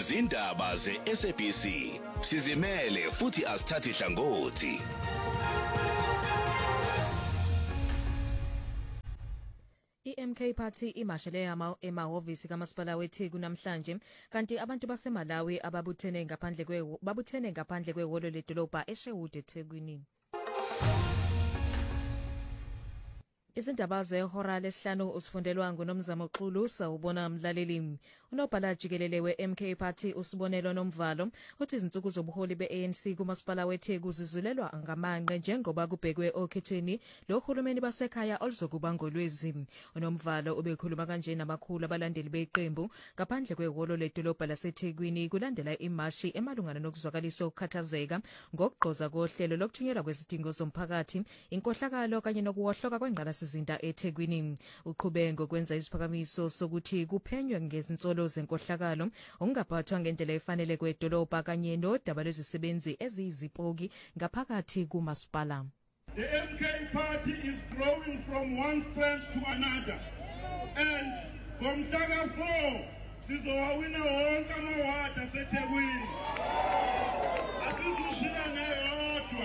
izindaba ze-SABC sizimele futhi asithathi hlangothi. I-MK Party imashele emahhovisi kamasipala weTheku namhlanje kanti abantu baseMalawi ababuthene ngaphandle kwehholo ledolobha eSherwood eThekwini. Izindaba zehora lesihlanu usifundelwa nguNomzamo Xulu sawubona mlaleli. Unobhala jikelele we-MK Party usibonelo Nomvalo uthi izinsuku zobuholi be-ANC kumasipala weTheku zizulelwa ngamanqe njengoba kubhekwe okhethweni lohulumeni basekhaya oluzokuba ngolwezi. Unomvalo ubekhuluma kanje namakhulu abalandeli beqembu ngaphandle kwehholo ledolobha laseThekwini kulandela imashi emalungana nokuzwakalisa ukukhathazeka ngokugqoza kohlelo lokuthunyelwa kwezidingo zomphakathi, inkohlakalo kanye nokuwohloka kwengqala sizinda eThekwini. Uqhube ngokwenza isiphakamiso sokuthi kuphenywe ngezinsolo zenkohlakalo ongaphathwa ngendlela efanele kwedolobha kanye nodaba lwezisebenzi eziyizipoki ngaphakathi kumasipala. The MK Party is growing from one strength to another, and ngomhlaka 4 sizowawina wonke amawadi aseThekwini. Asizushiya neyodwa.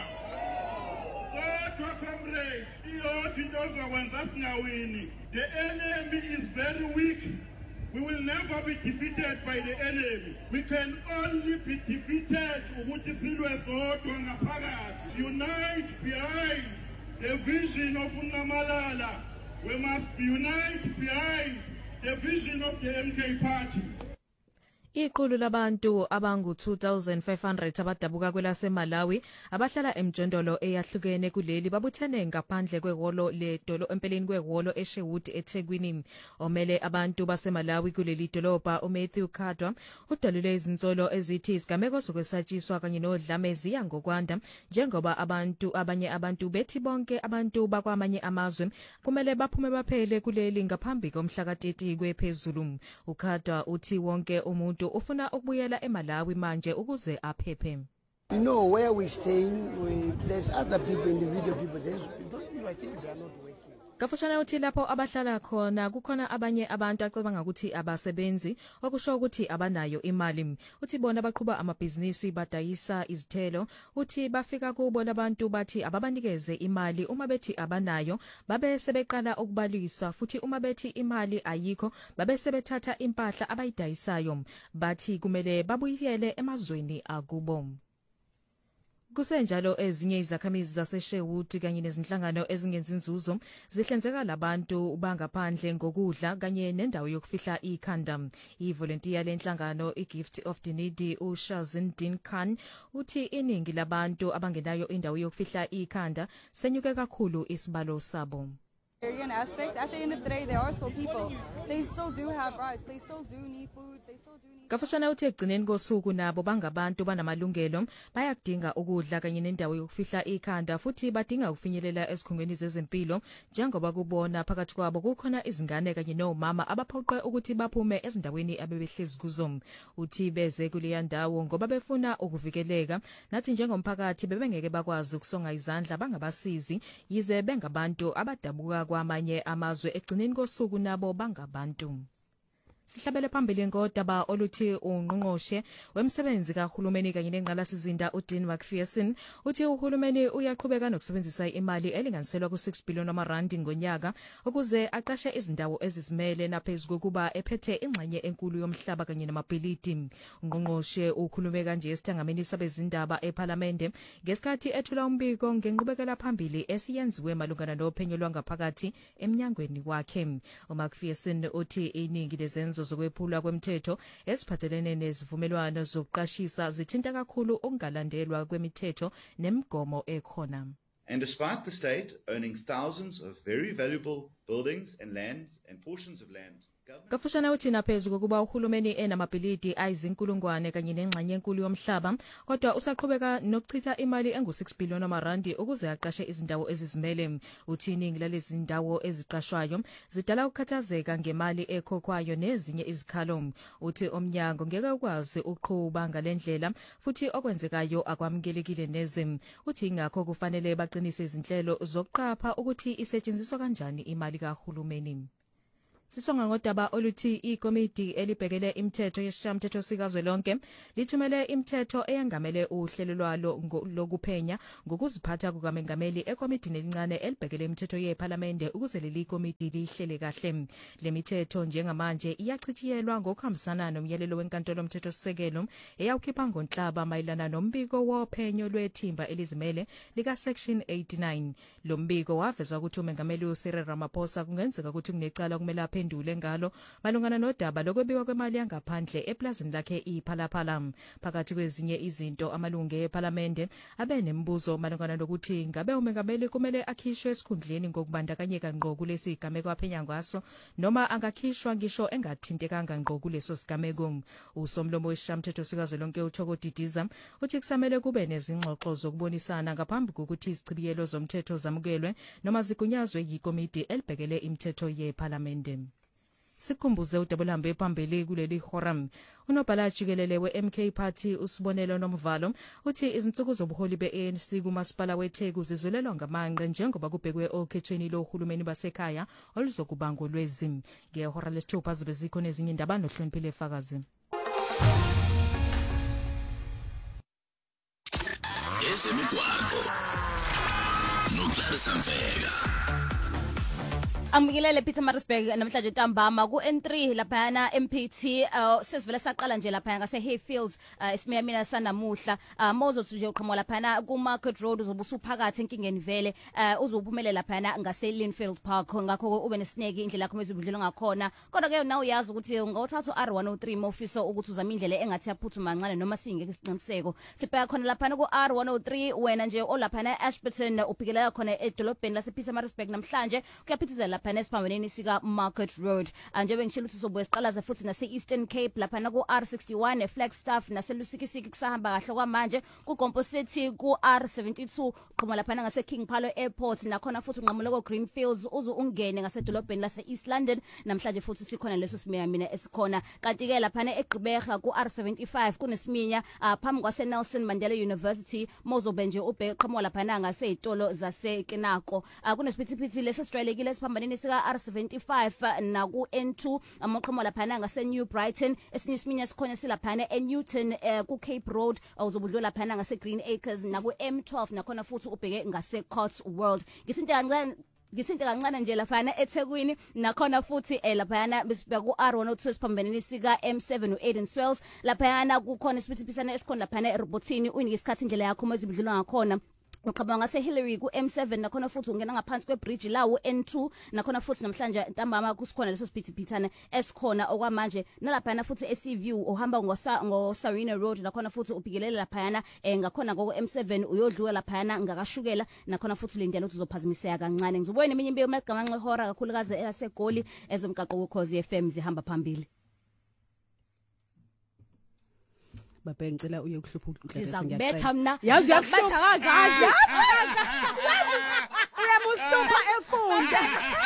Kodwa comrade, iyodwa into ozokwenza singawini. The enemy is very weak. We will never be defeated by the enemy. We can only be defeated ukuthi silwe sodwa ngaphakathi. Unite behind the vision of uNamalala. We must unite behind the vision of the MK Party. Iqulu labantu abangu 2500 abadabuka kwelaseMalawi abahlala emjondolo eyahlukene kuleli babuthene ngaphandle kwehholo ledolo empeleni kwehholo eSherwood eThekwini. Omele abantu baseMalawi kuleli dolobha uMatthew Khadwa udalule izinsolo ezithi isigameko sokwesatshiswa kanye nodlame ziya ngokwanda njengoba abanye abantu bethi bonke abantu bakwamanye amazwe kumele baphume baphele kuleli ngaphambi komhla ka-30 kwephezulu. uKhadwa uthi wonke umuntu ufuna ukubuyela eMalawi manje ukuze aphephe. You know where we staying, there's other people, individual people, those people I think they are not working. Kafushana uthi lapho abahlala khona kukhona abanye abantu acabanga ukuthi abasebenzi okusho ukuthi abanayo imali. Uthi bona baqhuba amabhizinisi badayisa izithelo, uthi bafika kubo labantu bathi ababanikeze imali uma bethi abanayo babe sebeqala ukubalisa futhi uma bethi imali ayikho babe sebethatha impahla abayidayisayo bathi kumele babuyele emazweni akubo. Kusenjalo ezinye izakhamizi zaseSherwood kanye nezinhlangano ezingenzi inzuzo zihlinzeka labantu bangaphandle ngokudla kanye nendawo yokufihla ikhanda. Ivolunteer lenhlangano iGift of the Needy uShazindin Khan uthi iningi labantu abangenayo indawo yokufihla ikhanda senyuke kakhulu isibalo sabo. Aspect. At the end of the day, there are still people. They still do have rights. They still do need food. They still do need. Kafushana uthi egcineni kosuku nabo bangabantu banamalungelo bayakudinga ukudla kanye nendawo yokufihla ikhanda futhi badinga ukufinyelela ezikhungweni zezempilo njengoba kubona phakathi kwabo kukhona izingane kanye nomama abaphoqwe ukuthi baphume ezindaweni abebehlezi kuzo. Uthi beze kuleya ndawo ngoba befuna ukuvikeleka nathi njengomphakathi bebengeke bakwazi ukusonga izandla bangabasizi yize bengabantu abadabuka kwamanye amazwe egcineni kosuku nabo bangabantu. Sihlabele phambili ngodaba oluthi ungqongqoshe wemsebenzi kahulumeni kanye nenqalasizinda uDean McPherson uthi uhulumeni uyaqhubeka nokusebenzisa imali elinganiselwa ku6 billion rand ngonyaka ukuze aqashe izindawo ezizimele naphezulu kokuba ephethe ingxenye enkulu yomhlaba kanye namabhilidi. Ungqongqoshe ukhulume kanje esithangameni sabezindaba eParliament ngesikhathi ethula umbiko ngenqubekela phambili esiyenziwe malungana nophenyo lwangaphakathi eminyangweni wakhe. uMcPherson uthi iningi lezenzo zokwephulwa kwemthetho esiphathelene nezivumelwano zokuqashisa zithinta kakhulu ukungalandelwa kwemithetho nemigomo ekhona. And despite the state owning thousands of very valuable buildings and lands and portions of land, Kafushana uthi naphezulu kokuba uhulumeni enamabhilidi ayizinkulungwane kanye nengxenye enkulu yomhlaba kodwa usaqhubeka nokuchitha imali engu6 billion rand ukuze aqashe izindawo ezizimele. Uthi iningi lalezi ndawo eziqashwayo zidala ukukhathazeka ngemali ekhokhwayo nezinye izikhalo. Uthi omnyango ngeke ukwazi ukuqhuba ngalendlela futhi okwenzekayo akwamukelekile neze. Uthi ingakho kufanele baqinise izinhlelo zokuqapha ukuthi isetshenziswa kanjani imali kahulumeni. Sisonga ngodaba oluthi ikomiti elibhekele imithetho yesishayamathetho sikazwelonke lithumele imithetho eyangamele uhlelo lwalo lokuphenya ngokuziphatha kukaMengameli ekomitini elincane elibhekele imithetho yePhalamende ukuze leli komiti lihlele kahle. Le mithetho njengamanje iyachithiyelwa ngokuhambisana nomyalelo wenkantolo yomthethosisekelo eyawukhipha ngoNhlaba mayelana nombiko wophenyo lwethimba elizimele lika section 89. Lo mbiko waveza ukuthi uMengameli Cyril Ramaphosa kungenzeka ukuthi kunecala kumele aphendule ngalo malungana nodaba lokwebiwa kwemali yangaphandle eplazini lakhe iPhalaphala. Phakathi kwezinye izinto amalungu ePhalamende abe nembuzo malungana nokuthi ngabe uMengameli kumele akhishwe esikhundleni ngokubandakanyeka ngqo kulesi sigameko aphenya ngaso noma angakhishwa ngisho engathintekanga ngqo kuleso sigameko. Usomlomo wesishayamathetho sikazwelonke uThoko Didiza uthi kusamele kube nezingxoxo zokubonisana ngaphambi kokuthi izichibiyelo zomthetho zamukelwe noma zigunyazwe yikomiti elibhekele imithetho yePhalamende. Sikhumbuze udabulambe phambili kuleli forum. Unobhala jikelele we-MK Party uSibonelo Nomvalo uthi izinsuku zobuholi be-ANC kumasipala weTheku zizulelwa ngamanqe njengoba kubhekwe okhethweni lohulumeni basekhaya oluzokuba ngolwezi. Ngehora lesithupha zibe zikho nezinye indaba nohloniphile Fakazi. Ezemigwaqo noClarissa Mfeka. Amukilele Pietermaritzburg namhlanje ntambama ku N3 laphana MPT sesivele saqala nje laphana ngase Hayfields isimiyamina sanamuhla Moses nje uqhamuka laphana ku Market Road uzobusuphakathi enkingeni vele uzophumelela laphana ngase Linfield Park ngakho ube nesineke indlela yakho mezibudlelo ngakhona kodwa ke nawe uyazi ukuthi ungawuthatha R103 mofiso ukuthi uzama indlela engathi yaphuthuma kancane noma singeke isiqiniseko sibheka khona laphana ku R103 wena nje olaphana Ashburton uphikelela khona edolobheni lase Pietermaritzburg namhlanje kuyaphithizela laphana esiphambaneni sika Market Road njengoba ngishilo ukuthi sobuye siqalaza futhi nase Eastern Cape laphana ku R61 eFlagstaff nase Lusikisiki kusahamba kahle kwamanje ku Composite ku R72 qhuma laphana ngase King Phalo Airport nakhona futhi unqamulo ko Greenfields uzu ungene ngase dolobheni lase East London namhlanje futhi sikhona leso simiya mina esikhona kanti ke laphana eGqibega ku R75 kunesiminya phambi kwase Nelson Mandela University mozobe nje ubheke qhamuka laphana ngase izitolo zase Kinako kunesiphithiphithi lesisijwayelekile esiphambaneni sika R75 na ku N2 amaqhamuka laphana ngase New Brighton esinye isiminya sikhona silaphana eNewton ku Cape Road uzobudlula laphana ngase Green Acres na ku M12 nakhona futhi ubheke ngase Cots World ngisinte kancane nje laphana eThekwini nakhona futhi laphana besibeka ku R102 esiphambaneni sika M7 u8 Swells laphana kukhona isiphithiphisana esikhona laphana eRobotini unike isikhathi indlela yakho mezibudlula ngakhona uqhamuka ngase Hillary ku M7 nakhona futhi ungena ngaphansi kwebridge lawo N2 nakhona futhi namhlanje ntambama kusikhona leso siphithipithana esikhona okwamanje nalaphana futhi eSeaview uhamba ngoSarina Road nakhona futhi uphikelela laphana ngakhona ngoko M7 uyodlula laphana ngakashukela nakhona futhi lendlela ukuthi uzophazimiseka kancane ngizobuye neminye imbewu magamanxe hora kakhulukazi esegoli ezomgaqo ukhozi FM zihamba phambili Baba ngicela uye kuhlupha uhlabese ngiyacela mina yazi yakubetha kangazi uyamuhlupha efunde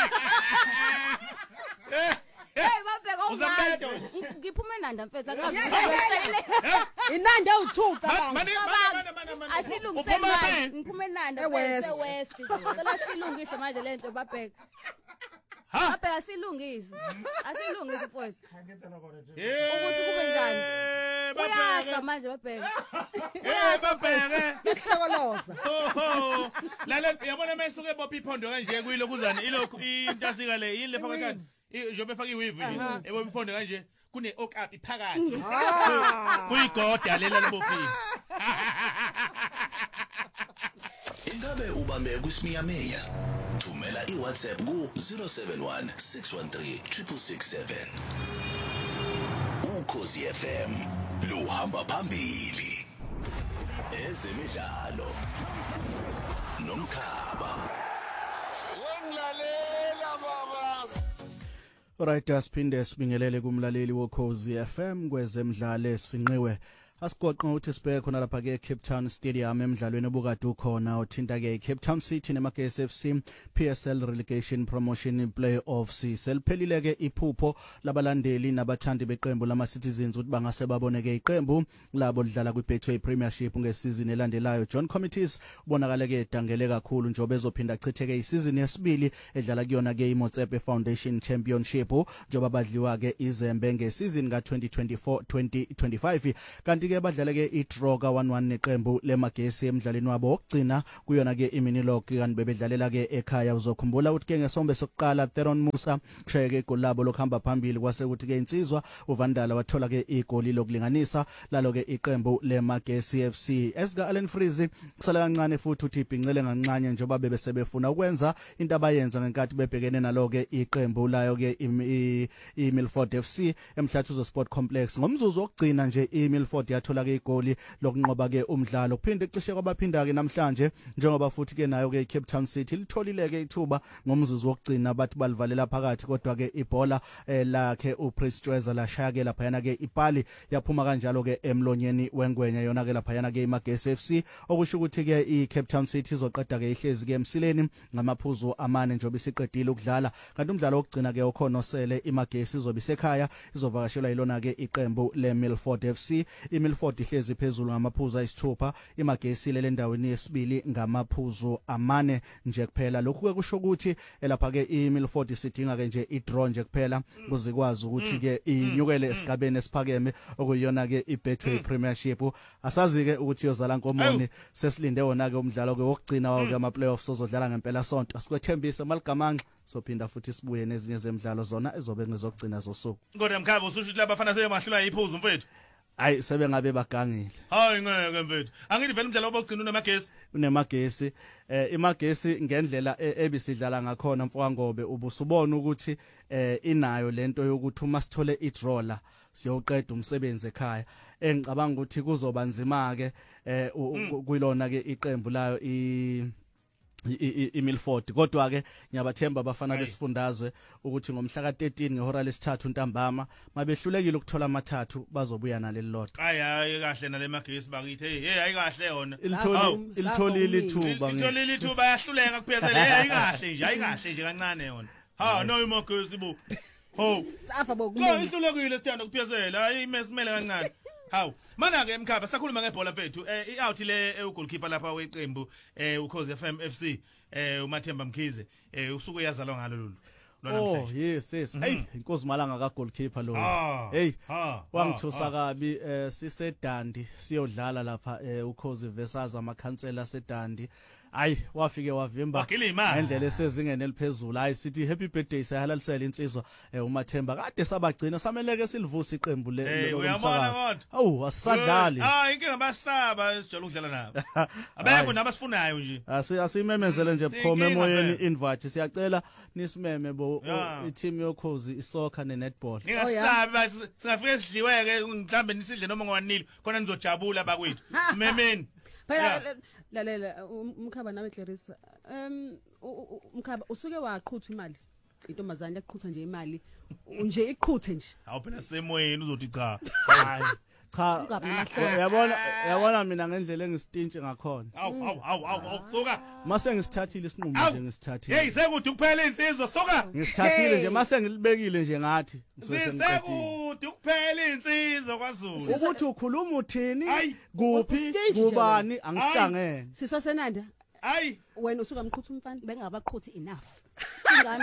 hey babeka ungazi ngiphume nanda mfethu inanda uthuca baba asilungiseni ngiphume nanda West cela silungise manje lento babeka Babeka asilungise mfowethu ukuthi kube njani kuyasha manje babheka babheke ihlokoloza lalela yabona mesuke bopha iphondo kanje kuyilokuzana ilokhu into asika le yini lefa kanjani njobe faka iweave nje ebopha iphondo kanje kune okapi phakathi kuyigoda lela libophi Ingabe ubambe kusimiyameya thumela iWhatsApp ku 071 613 667 Ukhozi FM luhamba phambili ezemidlalo nomkhaba Wengilalela baba Alright, asiphinde sibingelele kumlaleli wokhozi FM kwezemidlalo esifinqiwe Asigoqe ukuthi sibheke khona lapha ke Cape Town Stadium emidlalweni obukade ukhona othinta ke Cape Town City neMagesi FC PSL relegation promotion playoffs. Seliphelile ke iphupho labalandeli nabathandi beqembu lama Citizens ukuthi bangase baboneke iqembu labo lidlala kwiBetway Premiership ngesizini elandelayo. John Committees ubonakala ke dangele kakhulu njobe ezophinda chitheke isizini yesibili edlala kuyona ke iMotsepe Foundation Championship njoba badliwa ke izembe ngesizini ka2024-2025 kanti ke badlala ke idraw ka1-1 neqembu leMagesi emidlalweni wabo wokugcina kuyona ke iminilog kanti bebedlalela ke ekhaya. Uzokhumbula ukuthi ke ngesombe sokuqala Theron Musa kushayeke igoli labo lokuhamba phambili kwase ukuthi ke insizwa uVandala wathola ke igoli lokulinganisa lalo ke iqembu leMagesi FC. Esga Allen Freeze kusala kancane futhi uthi ibhincele ngancane njoba bebesebefuna ukwenza into abayenza ngenkathi bebhekene nalo ke iqembu layo ke iMilford FC emhlathuzo Sport Complex. Ngomzuzu wokugcina nje iMilford yathola ke igoli lokunqoba ke umdlalo kuphinde cishe kwabaphinda ke namhlanje njengoba futhi ke nayo ke Cape Town City litholile ke ithuba ngomzuzu wokugcina bathi balivalela phakathi kodwa ke ibhola lakhe uPrestweza lashaya ke lapha yana ke ipali yaphuma kanjalo ke emlonyeni wengwenya yona ke lapha yana ke iMagesi FC okusho ukuthi ke iCape Town City izoqeda ke ihlezi ke emsileni ngamaphuzu amane njobe isiqedile ukudlala kanti umdlalo wokugcina ke okhonosele iMagesi izobe isekhaya izovakashelwa ilona ke iqembu leMilford FC. iMilford ihlezi phezulu ngamaphuzu ayisithupha iMagesi le ndaweni yesibili ngamaphuzu amane nje kuphela. Lokhu ke kusho ukuthi lapha ke iMilford isidinga ke nje idraw nje kuphela kuzikwazi ukuthi ke inyukele esigabeni esiphakeme okuyona ke iBetway Premiership. Asazi ke ukuthi yozala Nkomoni sesilinde wona ke umdlalo ke wokugcina wawo ke ama playoffs ozodlala ngempela sonto. Asikwethembise maligamanxa sophinda futhi sibuye nezinye zemidlalo zona ezobe ngizogcina zosuku. Kodwa mkhaba usho ukuthi labafana sebemahlula iphuzu mfethu. Hayi sebe ngabe bagangile. Hayi ngeke mfethu. Angithi vele umdlalo obogcina uneMagesi. Unemagesi iMagesi ngendlela ebisidlala ngakhona mfowethu ngobe ubusubona ukuthi inayo lento yokuthi uma sithole idraw la siyoqeda umsebenzi ekhaya. Engicabanga ukuthi kuzoba nzima ke kuyilona ke iqembu layo iMilford kodwa ke ngiyabathemba abafana besifundazwe ukuthi ngomhla ka13 ngehora lesithathu ntambama mabehlulekile ukuthola amathathu bazobuya naleli lodwa. Hayi kahle nale Magesi bakithi hayi kahle yona. Ilitholile ithuba ilitholile ithuba yahluleka kuphezela hayi kahle nje kancane yona. Ha no iMagesi bo. Ho safa bokumuntu. Ihlulekile sithanda kuphezela hayi imesimele kancane. Hawu mana ke emkhaba sakhuluma ngebhola mfethu i-out le ugoalkeeper lapha weqembu uKhozi FM FC uMathemba Mkhize usuku yazalwa ngalo lolu. Oh yes hey inkosi malanga ka goalkeeper lo hey wangithusa kabi sisedandi siyodlala lapha uKhozi versus amakhansela sedandi. Hayi wafike wavimba ngendlela esezingene eliphezulu. Hayi sithi happy birthday sayalalisela insizwa uMathemba kade sabagcina sameleke silivusa iqembu lomsakazo. Awu asisadlali. Inkinga basaba esijolo ukudlala nabo. Abekho nabasifunayo nje. Asimemezele nje bukhoma emoyeni invite siyacela nisimeme bo i-team yoKhozi isoccer neNetball. Ningasabi singafike sidliweke mhlambe nisidle noma ngwanile khona nizojabula bakwethu. Memeni. Phela lalela umkhaba nawe Clarissa umkhaba usuke waqhutha imali intombazane yaqhutha nje imali nje iqhuthe nje awu phela semoyeni uzothi cha hayi cha yabona mina ngendlela engistintshe ngakhona awu soka mase ngisithathile isinqumo nje ngisithathile hey sekude kuphela insizwa soka ngisithathile nje mase ngilibekile nje ngathi sekude kuphela insizwa kwaZulu ukuthi ukhuluma uthini kuphi kubani angihlangene sisosenanda hayi wena usuka mqhutha umfana bengabaqhuthi enough ingane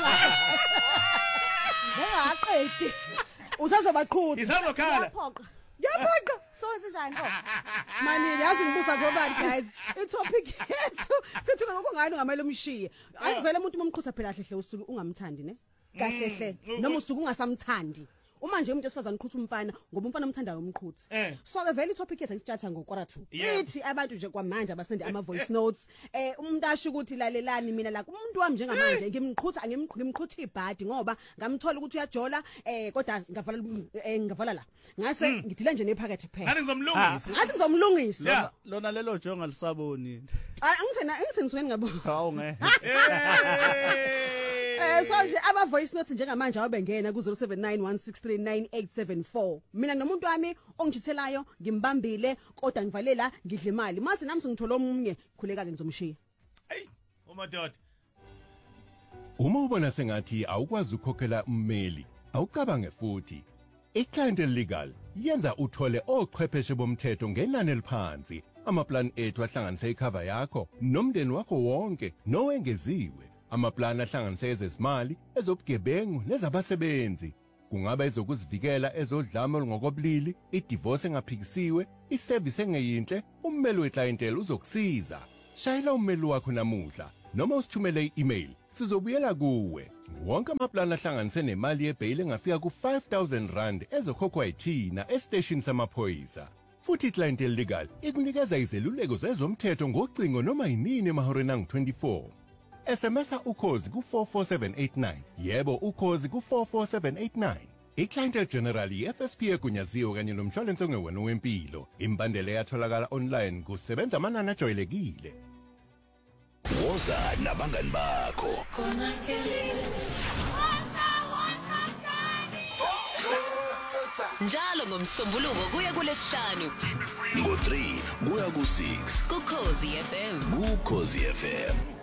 ngaqedi usazobaqhutha isazokhala yaphoqa so sinjani mani yazi ngibuza ngobani guys itopic yethu sithi ngokungani ngamele umshiye ayivele umuntu umqhutha phela hlehle usuke ungamthandi ne kahlehle noma usuke ungasamthandi uma nje umuntu esifazana uqhutha umfana ngoba umfana umthandayo umqhuthi so ke vele itopic yethu ngisitshatha ngo-2 ithi abantu nje kwamanje abasende ama voice notes umuntu asho ukuthi lalelani mina la umuntu wami njengamanje ngimqhutha ngimqhutha ibhadi ngoba ngamthola ukuthi uyajola kodwa ngavala la ngase ngidila nje nephakethe phela ngathi ngizomlungisa lona lelo jonga lisaboni angithena ngisuke ngiyabona hawu ngeke So nje ama voice note njengamanje awabengena ku 0791639874 mina nomuntu wami ongithithelayo ngimbambile kodwa ngivalela ngidla imali mase nami sengithola omunye khuleka ke ngizomshiya hey umadoda uma ubona sengathi awukwazi ukukhokhela ummeli awucabange futhi iClient Legal yenza uthole ochwepheshe bomthetho ngenani eliphansi amaplan ethu ahlanganisa icover yakho nomndeni wakho wonke nowengeziwe amaplan ahlanganisa ezezimali ezobugebengu nezabasebenzi kungaba ezokuzivikela ezodlame olungokobulili idivorce engaphikisiwe iservice engeyinhle ummeli weclientele uzokusiza shayela ummeli wakho namuhla noma usithumele i-email sizobuyela kuwe wonke amaplan ahlanganise nemali yebail engafika ku5,000 rand ezokhokhwa yithina estation samaphoyisa futhi iClient Legal ikunikeza izeluleko zezomthetho ngocingo noma yinini emahoreni angu-24 SMS ukhozi ku44789 yebo ukhozi ku44789 iClient General iFSP egunyaziwe kanye nomshwalense ongewona wempilo imbandela yatholakala online kusebenza amanani ajwayelekile woza nabangani bakho njalo ngomsombuluko kuya kulesihlanu ngo3 kuya ku6 kuKhosi FM kuKhosi FM